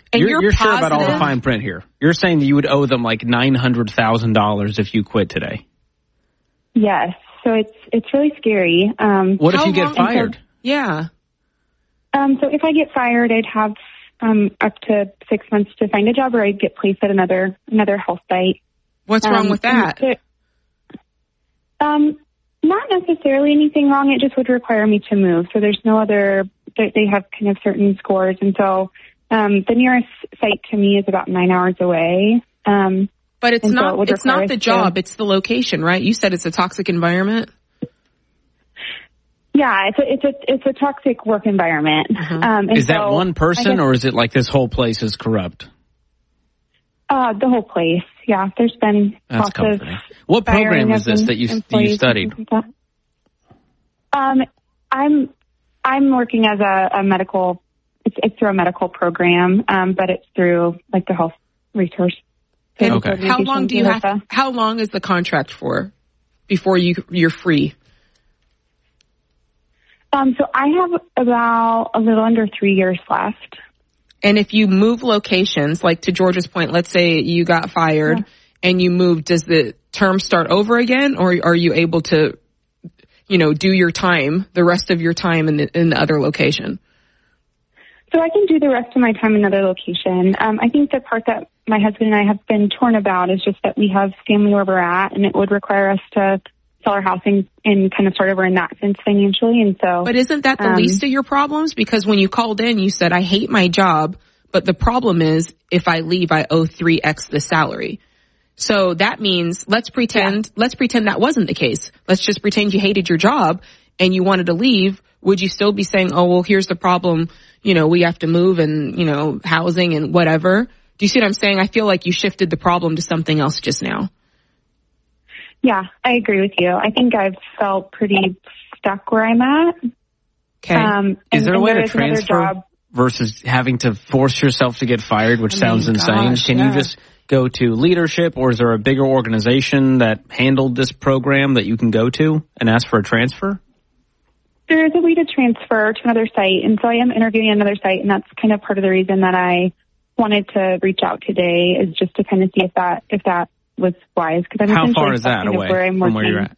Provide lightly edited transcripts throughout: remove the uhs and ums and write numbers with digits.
And you're sure about all the fine print here. You're saying that you would owe them like $900,000 if you quit today. Yes. So it's really scary. What if you get fired? Yeah. So if I get fired, I'd have up to 6 months to find a job, or I'd get placed at another health site. What's wrong with that? Not necessarily anything wrong. It just would require me to move. So there's no other. They have kind of certain scores, and so the nearest site to me is about 9 hours away. But it's not. It's not the job. It's the location, right? You said it's a toxic environment. Yeah, it's a toxic work environment. Is that one person, or is it like this whole place is corrupt? The whole place. Yeah, there's been lots of. What program is this that you studied? I'm working as a medical. It's through a medical program, but it's through like the health resource. Okay. How long do you have? How long is the contract for before you're free? So I have about a little under 3 years left. And if you move locations, like to George's point, let's say you got fired and you moved, does the term start over again, or are you able to, do your time, the rest of your time in the other location? So I can do the rest of my time in another location. I think the part that my husband and I have been torn about is just that we have family where we're at, and it would require us to sell our house and kind of start over in that sense financially. And so, but isn't that the least of your problems? Because when you called in, you said, I hate my job, but the problem is if I leave, I owe 3x the salary. So that means let's pretend that wasn't the case. Let's just pretend you hated your job and you wanted to leave. Would you still be saying, oh, well, here's the problem. We have to move and, housing and whatever. Do you see what I'm saying? I feel like you shifted the problem to something else just now. Yeah, I agree with you. I think I've felt pretty stuck where I'm at. Okay. Is there a way to transfer versus having to force yourself to get fired, which sounds insane? Can you just go to leadership, or is there a bigger organization that handled this program that you can go to and ask for a transfer? There is a way to transfer to another site, and so I am interviewing another site, and that's kind of part of the reason that I wanted to reach out today, is just to kind of see if that was wise. How far is that away from where you're at?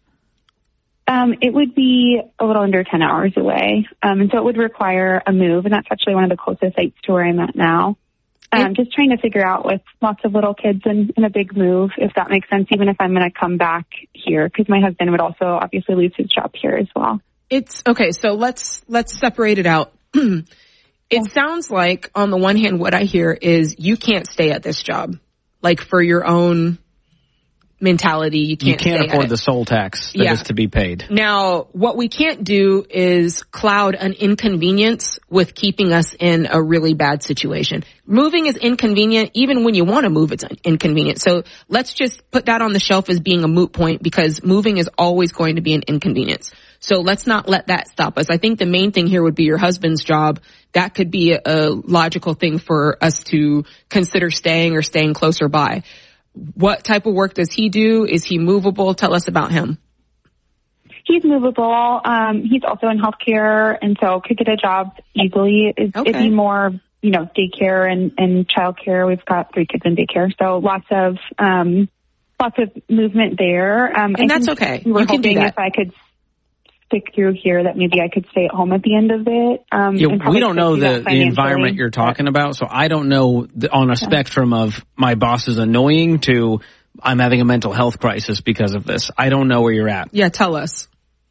It would be a little under 10 hours away. And so it would require a move. And that's actually one of the closest sites to where I'm at now. Just trying to figure out with lots of little kids and a big move, if that makes sense, even if I'm going to come back here, because my husband would also obviously lose his job here as well. It's okay. So let's separate it out. It sounds like on the one hand, what I hear is you can't stay at this job, like for your own mentality. You can't afford the soul tax that is to be paid. Now, what we can't do is cloud an inconvenience with keeping us in a really bad situation. Moving is inconvenient. Even when you want to move, it's inconvenient. So let's just put that on the shelf as being a moot point, because moving is always going to be an inconvenience. So let's not let that stop us. I think the main thing here would be your husband's job. That could be a logical thing for us to consider staying or staying closer by. What type of work does he do? Is he movable? Tell us about him. He's movable. He's also in healthcare, and so could get a job easily. It'd be more, daycare and childcare. We've got 3 kids in daycare, so lots of movement there. And that's okay. You can do that. If I could stick through here, that maybe I could stay at home at the end of it. We don't know the environment you're talking about, so I don't know on a spectrum of my boss is annoying to I'm having a mental health crisis because of this. I don't know where you're at. Yeah, tell us.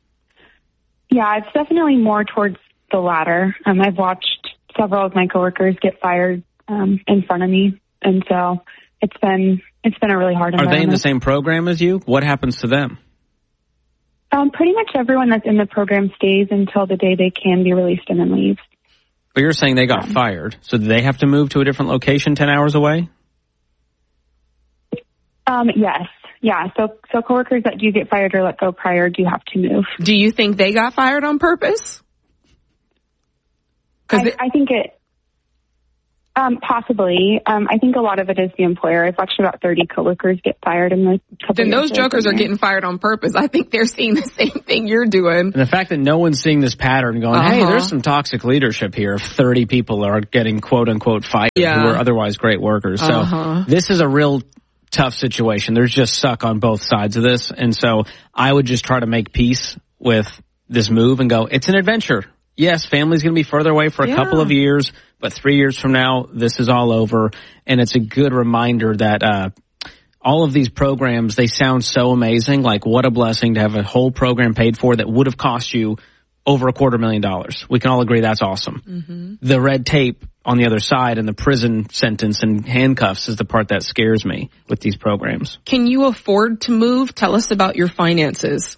Yeah, it's definitely more towards the latter. I've watched several of my coworkers get fired in front of me, and so it's been a really hard environment. Are they in the same program as you? What happens to them? Pretty much everyone that's in the program stays until the day they can be released and then leave. But you're saying they got fired, so do they have to move to a different location 10 hours away? Yes. Yeah. So coworkers that do get fired or let go prior do have to move. Do you think they got fired on purpose? I think it. Possibly. I think a lot of it is the employer. I've watched about 30 coworkers get fired in the couple Then those jokers are getting fired on purpose. I think they're seeing the same thing you're doing. And the fact that no one's seeing this pattern going, hey, there's some toxic leadership here. 30 people are getting quote unquote fired who are otherwise great workers. So this is a real tough situation. There's just suck on both sides of this. And so I would just try to make peace with this move and go, it's an adventure. Yes, family's going to be further away for a couple of years, but 3 years from now, this is all over. And it's a good reminder that all of these programs, they sound so amazing. Like, what a blessing to have a whole program paid for that would have cost you over $250,000. We can all agree that's awesome. Mm-hmm. The red tape on the other side and the prison sentence and handcuffs is the part that scares me with these programs. Can you afford to move? Tell us about your finances.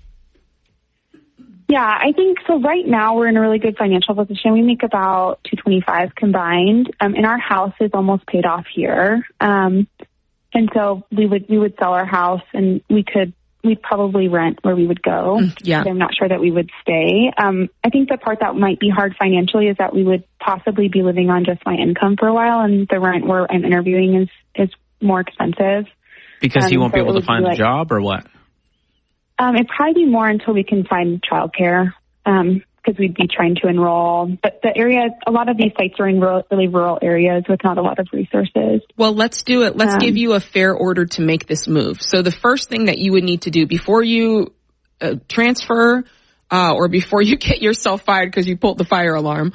Yeah, I think so. Right now, we're in a really good financial position. We make about $225,000 combined, and our house is almost paid off here. And so we would sell our house, and we'd probably rent where we would go. Yeah, I'm not sure that we would stay. I think the part that might be hard financially is that we would possibly be living on just my income for a while, and the rent where I'm interviewing is more expensive. Because he won't be able to find a job, or what? It'd probably be more until we can find childcare, because we'd be trying to enroll. But the area, a lot of these sites are in really rural areas with not a lot of resources. Well, let's do it. Let's give you a fair order to make this move. So the first thing that you would need to do before you transfer or before you get yourself fired because you pulled the fire alarm,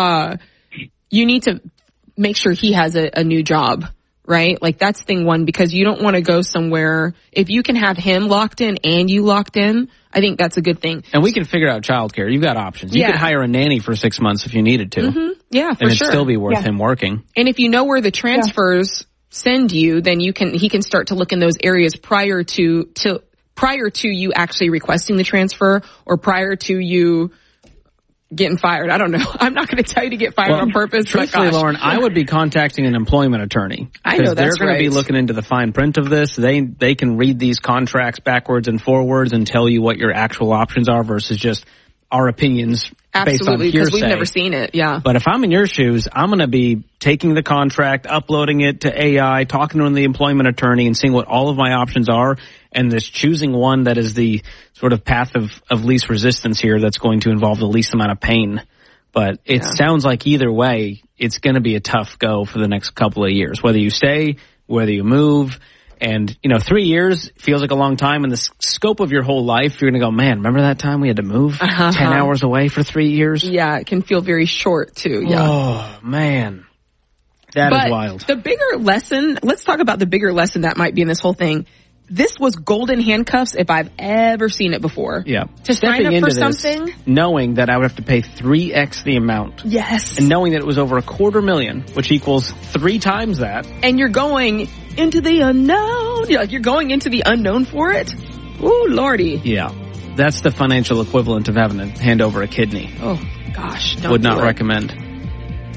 you need to make sure he has a new job. Right? Like, that's thing one, because you don't want to go somewhere. If you can have him locked in and you locked in, I think that's a good thing. And we can figure out childcare. You've got options. You could hire a nanny for 6 months if you needed to. Mm-hmm. Yeah, for sure. And it'd still be worth him working. And if you know where the transfers send you, then he can start to look in those areas prior to you actually requesting the transfer, or prior to you getting fired. I don't know. I'm not going to tell you to get fired on purpose. Truthfully, Lauren, I would be contacting an employment attorney. I know that's right. They're going to be looking into the fine print of this. They can read these contracts backwards and forwards and tell you what your actual options are versus just our opinions based on hearsay. Absolutely, because we've never seen it. Yeah. But if I'm in your shoes, I'm going to be taking the contract, uploading it to AI, talking to the employment attorney, and seeing what all of my options are, and just choosing one that is the sort of path of least resistance here that's going to involve the least amount of pain. But it sounds like either way, it's going to be a tough go for the next couple of years, whether you stay, whether you move. And, 3 years feels like a long time. In the scope of your whole life, you're going to go, man, remember that time we had to move 10 hours away for 3 years? Yeah, it can feel very short, too. Yeah. Oh, man. That is wild. The bigger lesson, let's talk about the bigger lesson that might be in this whole thing. This was golden handcuffs if I've ever seen it before. Yeah. To sign up for something, knowing that I would have to pay 3x the amount. Yes. And knowing that it was over $250,000, which equals 3 times that. And you're going into the unknown. You're going into the unknown for it. Ooh, Lordy. Yeah. That's the financial equivalent of having to hand over a kidney. Oh, gosh. Would not recommend.